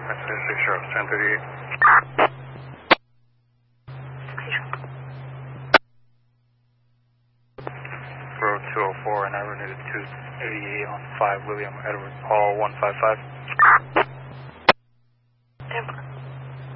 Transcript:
6 Sharp 1038. Road 204 and I renewed 288 on 5 William Edward Hall 155. 10